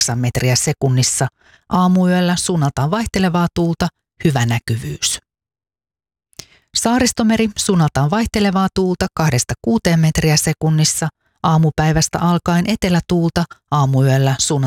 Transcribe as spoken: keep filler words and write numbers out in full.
kahdeksan metriä sekunnissa, aamuyöllä suunnaltaan vaihtelevaa tuulta, hyvä näkyvyys. Saaristomeri, suunnaltaan vaihtelevaa tuulta kahdesta kuuteen metriä sekunnissa, aamupäivästä alkaen etelätuulta, aamuyöllä suunnaltaan